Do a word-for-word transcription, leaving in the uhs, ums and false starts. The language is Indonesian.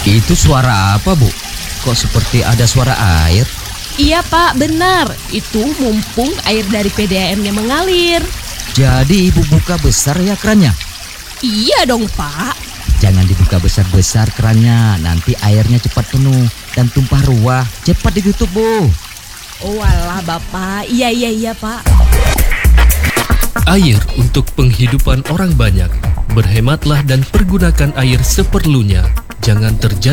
Itu suara apa, Bu? Kok seperti ada suara air? Iya Pak, benar. Itu mumpung air dari P D A M-nya mengalir. Jadi Ibu buka besar ya kerannya? Iya dong Pak. Jangan dibuka besar-besar kerannya, nanti airnya cepat penuh dan tumpah ruah. Cepat ditutup, Bu. Oh alah Bapak, iya iya iya Pak. Air untuk penghidupan orang banyak. Berhematlah dan pergunakan air seperlunya. Jangan terjadi